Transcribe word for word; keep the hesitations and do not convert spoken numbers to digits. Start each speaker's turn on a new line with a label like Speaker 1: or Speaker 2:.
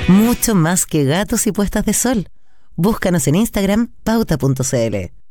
Speaker 1: Mucho más que gatos y puestas de sol. Búscanos en Instagram, pauta punto c l.